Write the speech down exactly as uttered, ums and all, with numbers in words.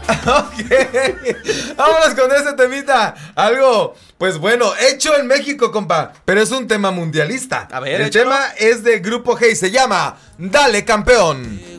Ok, vámonos con ese temita. Algo, pues bueno, hecho en México, compa, pero es un tema mundialista. A ver, el échalo. tema es de Grupo G y se llama Dale Campeón.